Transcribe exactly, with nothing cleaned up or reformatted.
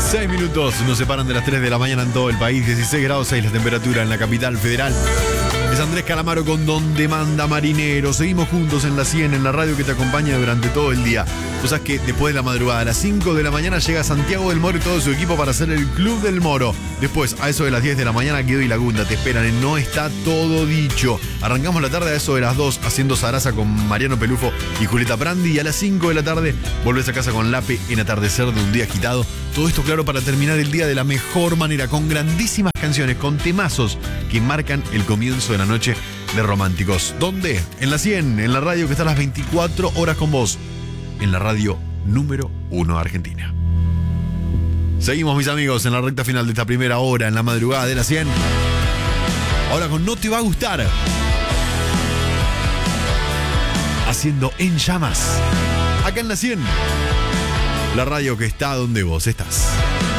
Seis minutos nos separan de las tres de la mañana en todo el país. dieciséis grados seis la temperatura en la capital federal. Es Andrés Calamaro con Donde Manda Marinero. Seguimos juntos en la cien, en la radio que te acompaña durante todo el día. Vos sabés que después de la madrugada, a las cinco de la mañana, llega Santiago del Moro y todo su equipo para hacer el Club del Moro. Después, a eso de las diez de la mañana, Guido y Lagunda te esperan en No Está Todo Dicho. Arrancamos la tarde a eso de las dos haciendo Zaraza con Mariano Pelufo y Julieta Brandi. Y a las cinco de la tarde volvés a casa con Lape en Atardecer de un Día Agitado. Todo esto, claro, para terminar el día de la mejor manera, con grandísimas canciones, con temazos que marcan el comienzo de la noche de Románticos. ¿Dónde? En la cien, en la radio que está a las veinticuatro horas con vos. En la radio número uno de Argentina. Seguimos, mis amigos, en la recta final de esta primera hora, en la madrugada de la cien. Ahora con No Te Va a Gustar. Haciendo En Llamas. Acá en la cien. La radio que está donde vos estás.